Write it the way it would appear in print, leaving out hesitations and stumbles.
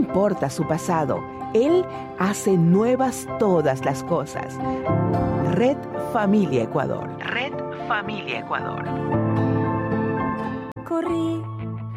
importa su pasado. Él hace nuevas todas las cosas. Red Familia Ecuador. Red Familia Ecuador. Corrí